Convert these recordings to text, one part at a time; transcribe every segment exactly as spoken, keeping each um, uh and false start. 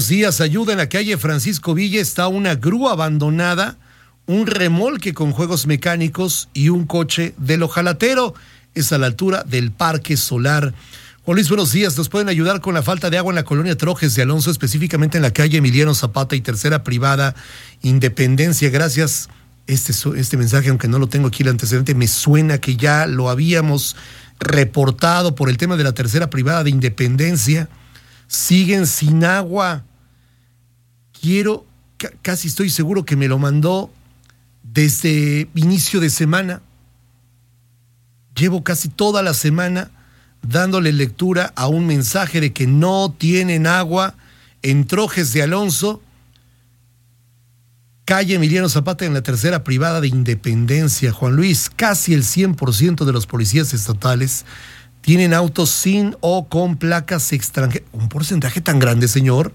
buenos días. Ayuda, en la calle Francisco Villa está una grúa abandonada, un remolque con juegos mecánicos y un coche del ojalatero. Es a la altura del Parque Solar. Juan Luis, buenos días. ¿Nos pueden ayudar con la falta de agua en la colonia Trojes de Alonso, específicamente en la calle Emiliano Zapata y Tercera Privada, Independencia? Gracias. Este, este mensaje, aunque no lo tengo aquí el antecedente, me suena que ya lo habíamos reportado por el tema de la Tercera Privada de Independencia. Siguen sin agua. Quiero, c- casi estoy seguro que me lo mandó desde inicio de semana. Llevo casi toda la semana dándole lectura a un mensaje de que no tienen agua en Trojes de Alonso, calle Emiliano Zapata, en la Tercera Privada de Independencia. Juan Luis, casi el cien por ciento de los policías estatales tienen autos sin o con placas extranjeras. ¿Un porcentaje tan grande, señor?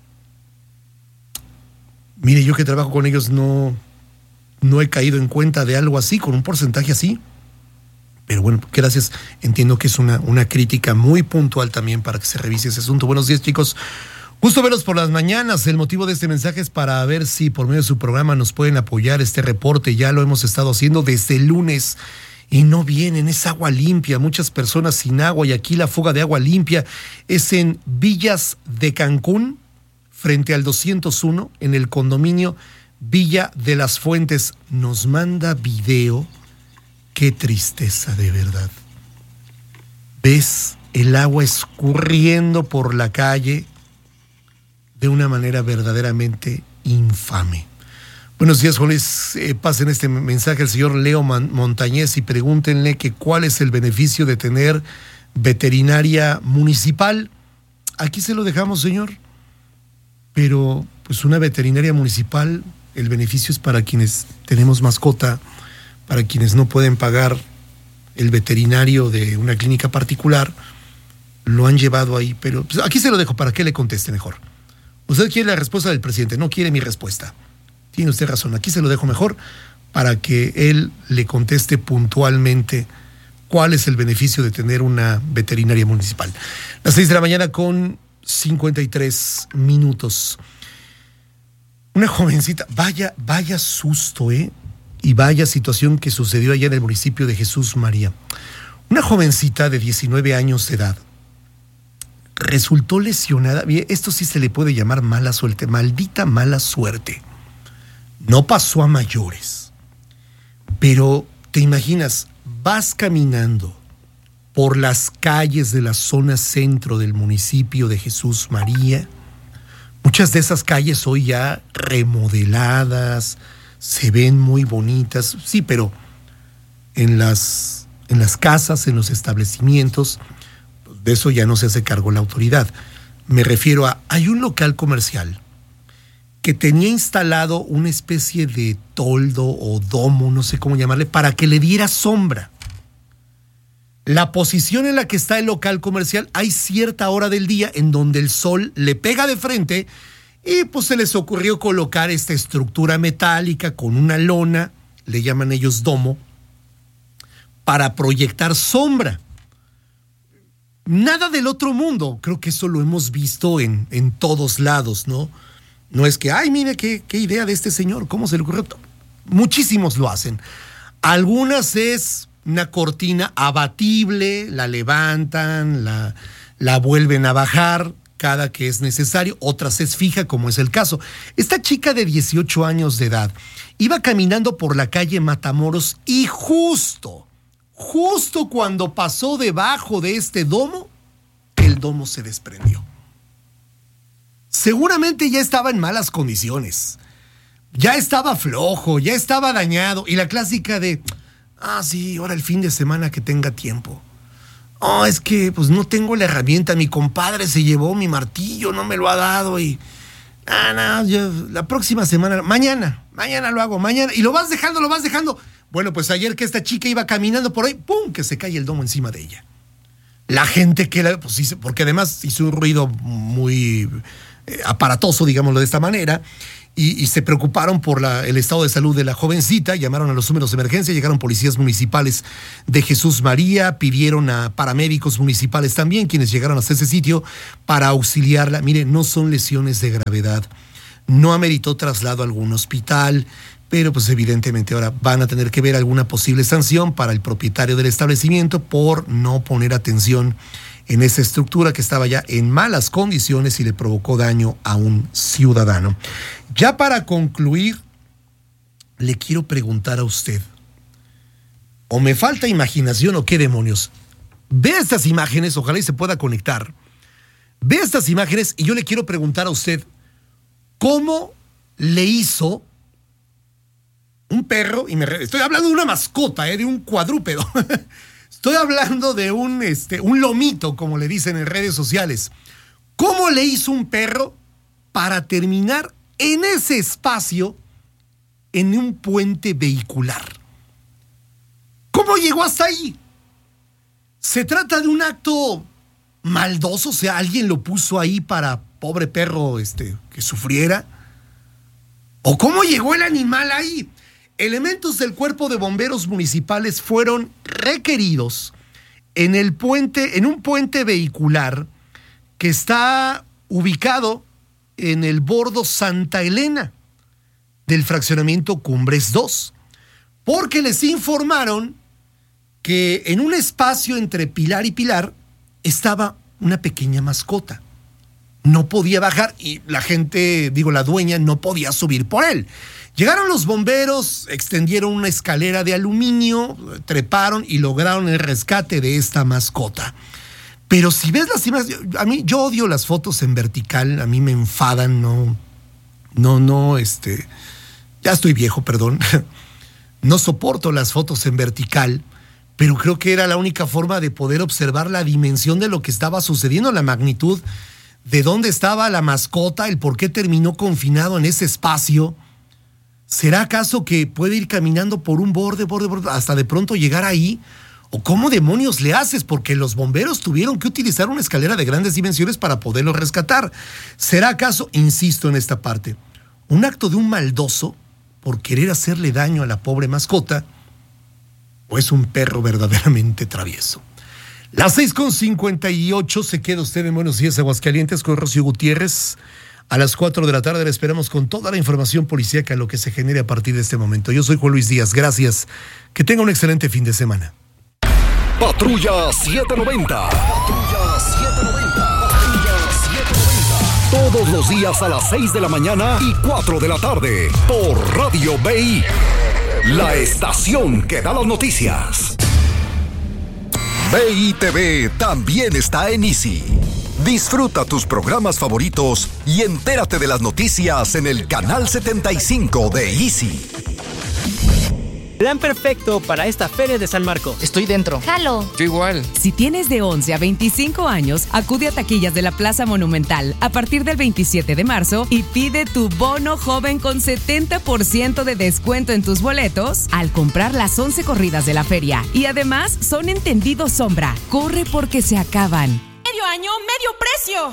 Mire, yo que trabajo con ellos no, no he caído en cuenta de algo así, con un porcentaje así. Pero bueno, gracias. Entiendo que es una, una crítica muy puntual también para que se revise ese asunto. Buenos días, chicos. Gusto verlos por las mañanas. El motivo de este mensaje es para ver si por medio de su programa nos pueden apoyar este reporte. Ya lo hemos estado haciendo desde el lunes y no vienen. Es agua limpia, muchas personas sin agua, y aquí la fuga de agua limpia es en Villas de Cancún, frente al doscientos uno, en el condominio Villa de las Fuentes. Nos manda video. Qué tristeza, de verdad. Ves el agua escurriendo por la calle de una manera verdaderamente infame. Buenos días, Juan Luis. Eh, pasen este mensaje al señor Leo Man- Montañez y pregúntenle que cuál es el beneficio de tener veterinaria municipal. Aquí se lo dejamos, señor. Pero, pues, una veterinaria municipal, el beneficio es para quienes tenemos mascota, para quienes no pueden pagar el veterinario de una clínica particular, lo han llevado ahí. Pero pues, aquí se lo dejo para que le conteste mejor. Usted quiere la respuesta del presidente, no quiere mi respuesta. Tiene usted razón, aquí se lo dejo mejor para que él le conteste puntualmente cuál es el beneficio de tener una veterinaria municipal. Las seis de la mañana con cincuenta y tres minutos. Una jovencita, vaya, vaya susto, ¿eh? Y vaya situación que sucedió allá en el municipio de Jesús María. Una jovencita de diecinueve años de edad resultó lesionada. Esto sí se le puede llamar mala suerte, maldita mala suerte. No pasó a mayores, pero te imaginas, vas caminando por las calles de la zona centro del municipio de Jesús María. Muchas de esas calles hoy ya remodeladas, se ven muy bonitas, sí, pero en las, en las casas, en los establecimientos, de eso ya no se hace cargo la autoridad. Me refiero a, hay un local comercial que tenía instalado una especie de toldo o domo, no sé cómo llamarle, para que le diera sombra. La posición en la que está el local comercial, hay cierta hora del día en donde el sol le pega de frente y pues se les ocurrió colocar esta estructura metálica con una lona, le llaman ellos domo, para proyectar sombra. Nada del otro mundo, creo que eso lo hemos visto en, en todos lados, ¿no? No es que, ay, mire qué, qué idea de este señor, cómo se le ocurrió. Muchísimos lo hacen. Algunas es una cortina abatible, la levantan, la, la vuelven a bajar cada que es necesario, otras es fija, como es el caso. Esta chica de dieciocho años de edad iba caminando por la calle Matamoros y justo, justo cuando pasó debajo de este domo, el domo se desprendió. Seguramente ya estaba en malas condiciones, ya estaba flojo, ya estaba dañado, y la clásica de, ah, sí, ahora el fin de semana que tenga tiempo. Oh, es que pues no tengo la herramienta, mi compadre se llevó mi martillo, no me lo ha dado y... Ah, no, yo, la próxima semana, mañana, mañana lo hago, mañana, y lo vas dejando, lo vas dejando. Bueno, pues ayer que esta chica iba caminando por ahí, ¡pum!, que se cae el domo encima de ella. La gente que la, pues hizo, porque además hizo un ruido muy eh, aparatoso, digámoslo de esta manera, y, y se preocuparon por la, el estado de salud de la jovencita, llamaron a los números de emergencia, llegaron policías municipales de Jesús María, pidieron a paramédicos municipales también, quienes llegaron hasta ese sitio para auxiliarla. Mire, no son lesiones de gravedad, no ameritó traslado a algún hospital, pero pues evidentemente ahora van a tener que ver alguna posible sanción para el propietario del establecimiento por no poner atención en esa estructura que estaba ya en malas condiciones y le provocó daño a un ciudadano. Ya para concluir, le quiero preguntar a usted, o me falta imaginación o qué demonios. Ve estas imágenes, ojalá y se pueda conectar. Ve estas imágenes y yo le quiero preguntar a usted, ¿cómo le hizo un perro? Y me re... estoy hablando de una mascota, ¿eh? De un cuadrúpedo. Estoy hablando de un, este, un lomito, como le dicen en redes sociales. ¿Cómo le hizo un perro para terminar en ese espacio en un puente vehicular? ¿Cómo llegó hasta ahí? ¿Se trata de un acto maldoso? O sea, ¿alguien lo puso ahí para pobre perro este, que sufriera? ¿O cómo llegó el animal ahí? Elementos del Cuerpo de Bomberos Municipales fueron requeridos en el puente, en un puente vehicular que está ubicado en el bordo Santa Elena del fraccionamiento Cumbres dos, porque les informaron que en un espacio entre pilar y pilar estaba una pequeña mascota. No podía bajar y la gente, digo, la dueña no podía subir por él. Llegaron los bomberos, extendieron una escalera de aluminio, treparon y lograron el rescate de esta mascota. Pero si ves las imágenes, a mí, yo odio las fotos en vertical, a mí me enfadan, no, no, no, este, ya estoy viejo, perdón, no soporto las fotos en vertical, pero creo que era la única forma de poder observar la dimensión de lo que estaba sucediendo, la magnitud de dónde estaba la mascota, el por qué terminó confinado en ese espacio. ¿Será acaso que puede ir caminando por un borde, borde, borde, hasta de pronto llegar ahí? ¿O cómo demonios le haces? Porque los bomberos tuvieron que utilizar una escalera de grandes dimensiones para poderlo rescatar. ¿Será acaso, insisto en esta parte, un acto de un maldoso por querer hacerle daño a la pobre mascota? ¿O es un perro verdaderamente travieso? Las seis con cincuenta y ocho, se queda usted en Buenos Días, Aguascalientes, con Rocío Gutiérrez. A las cuatro de la tarde le esperamos con toda la información policíaca, lo que se genere a partir de este momento. Yo soy Juan Luis Díaz, gracias. Que tenga un excelente fin de semana. Patrulla setecientos noventa. Patrulla setecientos noventa. Patrulla setecientos noventa. Todos los días a las seis de la mañana y cuatro de la tarde por Radio B I. La estación que da las noticias. B I T V también está en Easy. Disfruta tus programas favoritos y entérate de las noticias en el canal setenta y cinco de Easy. Plan perfecto para esta feria de San Marcos. Estoy dentro. Jalo. Yo igual. Si tienes de once a veinticinco años, acude a taquillas de la Plaza Monumental a partir del veintisiete de marzo y pide tu bono joven con setenta por ciento de descuento en tus boletos al comprar las once corridas de la feria. Y además son entendidos sombra. Corre porque se acaban. Medio año, medio precio.